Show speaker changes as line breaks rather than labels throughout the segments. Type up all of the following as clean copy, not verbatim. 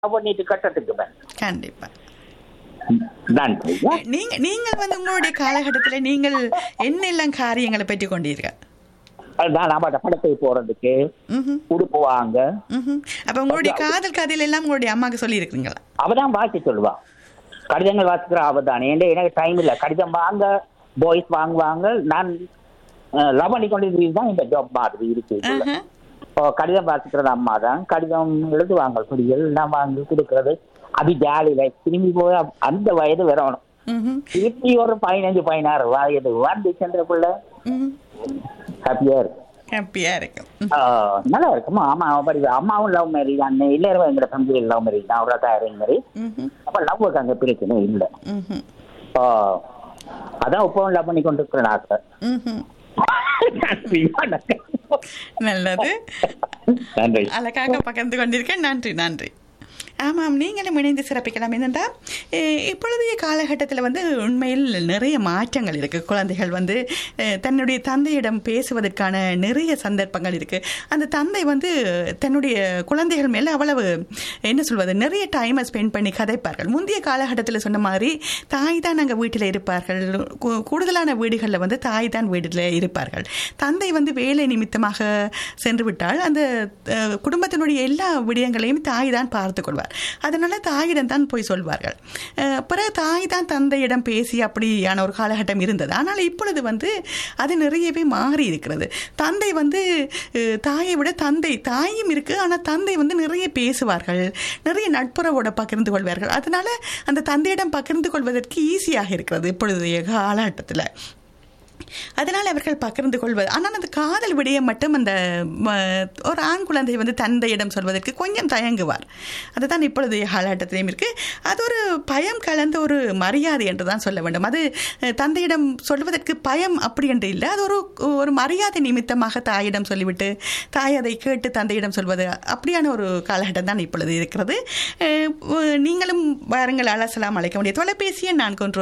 பண்ணிட்டு கட்டத்துக்கு மேல்.
கண்டிப்பா.
நன்றி.
நீங்கள் வந்து உங்களுடைய காலகட்டத்துல நீங்கள் என்னெல்லாம் காரியங்களை பற்றி கொண்டீர்கள்?
நான் நம்ம படத்துக்கு போறதுக்கு உடுப்பு வாங்க.
அப்ப உங்களுடைய காதல் கதையில எல்லாம் உங்களுடைய அம்மாக்கு சொல்லி இருக்கீங்களா?
அவதான் வாசி சொல்லுவா. கடிதங்கள் வாசிக்கிற அவதான். எனக்கு டைம் இல்ல. கடிதம் வாங்க, பாய்ஸ் வாங்குவாங்க. நான் லவ் பண்ணி கொண்டு தான் இந்த ஜாப் மாதிரி இருக்கு. கடிதம் வாசிக்கிறது அம்மா தான். கடிதம் எழுதுவாங்க, குடிகள் நான் வாங்கி கொடுக்கறது. அது ஜாலியில திரும்பி போய் அந்த வயது வரணும். திருப்பி ஒரு 15-16 வயது வந்து சென்றக்குள்ள ஹாப்பியா இருக்கும்.
ஹாப்பியா இருக்கும்.
நல்லா இருக்குமா? அம்மாவும் லவ் மேரேஜ், அண்ணன் எல்லாரும் எங்க ஃபேமிலி லவ் மேரேஜ் தான். அவரா தான் அரேஞ்ச் மேரேஜ். அப்ப லவ் அங்க பிரச்சனை இல்லை. அதான் இப்பவும் லவ் பண்ணி கொண்டு இருக்கிறேன் ஆசை.
நல்லது.
நன்றி.
அழகாக பகிர்ந்து கொண்டிருக்கேன். நன்றி நன்றி. ஆமாம், நீங்களும் இணைந்து சிறப்பிக்கலாம். என்னென்றால் இப்பொழுதைய காலகட்டத்தில் வந்து உண்மையில் நிறைய மாற்றங்கள் இருக்குது. குழந்தைகள் வந்து தன்னுடைய தந்தையிடம் பேசுவதற்கான நிறைய சந்தர்ப்பங்கள் இருக்குது. அந்த தந்தை வந்து தன்னுடைய குழந்தைகள் மேலே அவ்வளவு என்ன சொல்வது, நிறைய டைமை ஸ்பெண்ட் பண்ணி கதைப்பார்கள். முந்தைய காலகட்டத்தில் சொன்ன மாதிரி தாய் தான் அங்கே வீட்டில் இருப்பார்கள். கூடுதலான வீடுகளில் வந்து தாய் தான் வீட்டில் இருப்பார்கள். தந்தை வந்து வேலை நிமித்தமாக சென்று விட்டால் அந்த குடும்பத்தினுடைய எல்லா விடயங்களையும் தாய் தான் பார்த்து கொள்வார். அதனால தாயிடம் தான் போய் சொல்வார்கள். பிறகு தாய் தான் தந்தையிடம் பேசி அப்படியான ஒரு காலகட்டம் இருந்தது. ஆனால் இப்பொழுது வந்து அது நிறையவே மாறி இருக்கிறது. தந்தை வந்து தாயை விட தாயும் இருக்கு, ஆனால் தந்தை வந்து நிறைய பேசுவார்கள், நிறைய நட்புறவோட பகிர்ந்து கொள்வார்கள். அதனால அந்த தந்தையிடம் பகிர்ந்து கொள்வதற்கு ஈஸியாக இருக்கிறது இப்பொழுதைய காலகட்டத்தில். அதனால் அவர்கள் பகிர்ந்து கொள்வது. ஆனால் அந்த காதல் விடயம் மட்டும் அந்த ஒரு ஆண் குழந்தை வந்து தந்தையிடம் சொல்வதற்கு கொஞ்சம் தயங்குவார். அதுதான் இப்பொழுதைய காலகட்டத்திலையும் இருக்குது. அது ஒரு பயம் கலந்த ஒரு மரியாதை என்று தான் சொல்ல வேண்டும். அது தந்தையிடம் சொல்வதற்கு பயம் அப்படி என்று இல்லை. அது ஒரு மரியாதை நிமித்தமாக தாயிடம் சொல்லிவிட்டு தாய் அதை கேட்டு தந்தையிடம் சொல்வது, அப்படியான ஒரு காலகட்டம் தான் இப்பொழுது இருக்கிறது. நீங்களும் வாருங்கள், அலசலாம். அழைக்க முடிய தொலைபேசியை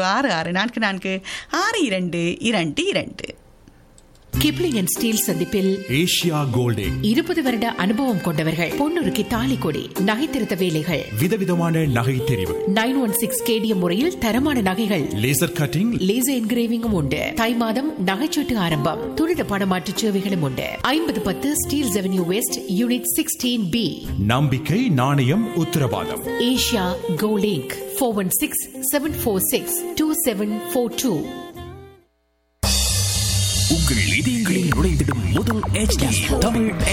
4166446222.
கிப்ளிங் அண்ட் ஸ்டீல் சந்திப்பில்
ஏஷியா கோல்டிங்
20 வருட அனுபவம் கொண்டவர்கள். பொன்னுருக்கு தாலி கொடி, நகை திருத்த வேலைகள்,
விதவிதமான நகை தெரிவு,
916 கேடிஎம் முறையில் தரமான நகைகள்,
லேசர் கட்டிங்,
லேசர் என்கிரேவிங்கும் உண்டு. தை மாதம் நகைச்சீட்டு ஆரம்பம். துரித பணமாற்று சேவைகளும் உண்டு. 5010 Steeles avenue west, unit 16B.
நம்பிக்கை, நாணயம், உத்தரவாதம்.
Asia Golding 416-746-2742.
உங்கள் இதயங்களில் நுழைந்திடும் முதல் HD தமிழ்